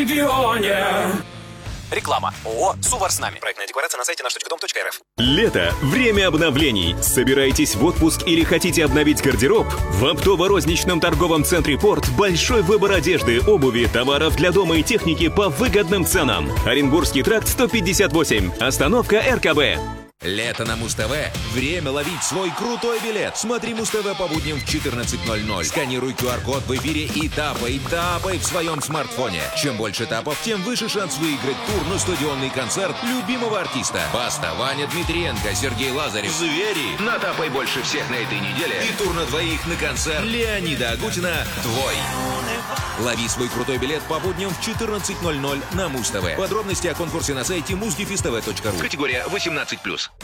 регионе. Реклама. ООО «Сувар с нами». Проектная декларация на сайте наш.дом.рф. Лето – время обновлений. Собираетесь в отпуск или хотите обновить гардероб? В оптово-розничном торговом центре «Порт» большой выбор одежды, обуви, товаров для дома и техники по выгодным ценам. Оренбургский тракт 158. Остановка РКБ. Лето на Муз-ТВ. Время ловить свой крутой билет. Смотри Муз-ТВ по будням в 14:00. Сканируй QR-код в эфире и тапай в своем смартфоне. Чем больше тапов, тем выше шанс выиграть тур на стадионный концерт любимого артиста. Баста, Ваня Дмитриенко, Сергей Лазарев. Звери. Натапай больше всех на этой неделе. И тур на двоих на концерт Леонида Агутина твой. Лови свой крутой билет по будням в 14:00 на Муз-ТВ. Подробности о конкурсе на сайте muzdefistv.ru. Категория 18+.